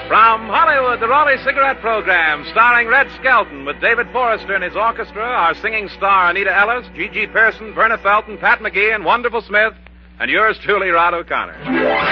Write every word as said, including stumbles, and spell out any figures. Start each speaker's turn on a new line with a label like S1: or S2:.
S1: From Hollywood, the Raleigh Cigarette Program, starring Red Skelton with David Forrester and his orchestra, our singing star Anita Ellis, Gigi Pearson, Verna Felton, Pat McGee, and Wonderful Smith, and yours truly, Rod O'Connor.